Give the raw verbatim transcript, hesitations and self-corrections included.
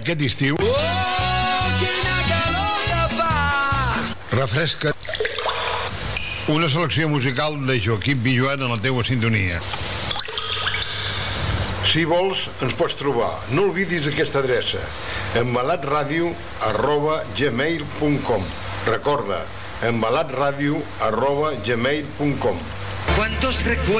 aquest estiu... Oh, quina calor que fa! Refresca. Una selecció musical de Joaquim Villuan en la teua sintonia. Si vols, ens pots trobar. No oblidis aquesta adreça: embalatradio arroba gmail punt com. Recorda, embalatradio arroba gmail punt com. ¿Cuántos recuerdos?